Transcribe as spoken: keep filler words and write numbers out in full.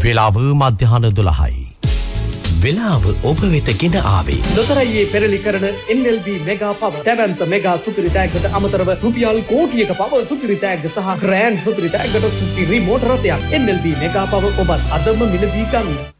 වේලාව මධ්‍යහන දොළහයි. වෙලාව ඔබ වෙත ගෙන ආවේ ලොතරැයියේ පෙරලි කරන එන් එල් බී මෙගා පව තැවැන්ත මෙගා සුපිරි තෑග්ගට අමතරව රුපියල් කෝටියක පව සුපිරි තෑග්ග සහ ග්‍රෑන්ඩ් සුපිරි තෑග්ගට සුපිරි මෝටර රථයක්. එන් එල් බී මෙගා පව ඔබත් අදම මිලදී ගන්න.